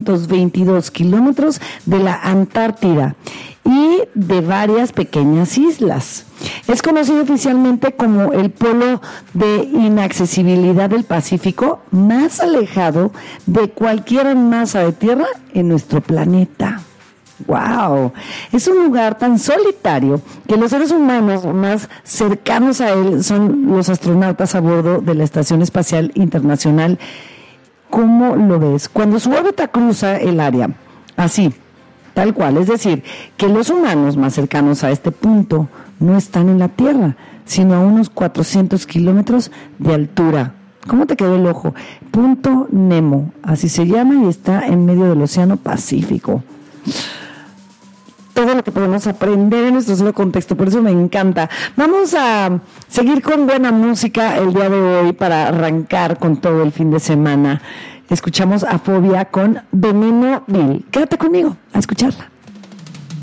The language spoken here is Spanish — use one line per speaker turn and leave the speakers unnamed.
422 kilómetros de la Antártida y de varias pequeñas islas. Es conocido oficialmente como el polo de inaccesibilidad del Pacífico, más alejado de cualquier masa de tierra en nuestro planeta. ¡Wow! Es un lugar tan solitario que los seres humanos más cercanos a él son los astronautas a bordo de la Estación Espacial Internacional. ¿Cómo lo ves? Cuando su órbita cruza el área, así, tal cual, es decir, que los humanos más cercanos a este punto no están en la Tierra, sino a unos 400 kilómetros de altura. ¿Cómo te quedó el ojo? Punto Nemo, así se llama, y está en medio del Océano Pacífico. Todo lo que podemos aprender en nuestro solo contexto, por eso me encanta. Vamos a seguir con buena música el día de hoy para arrancar con todo el fin de semana. Escuchamos a Fobia con Veneno Vil. Quédate conmigo a escucharla.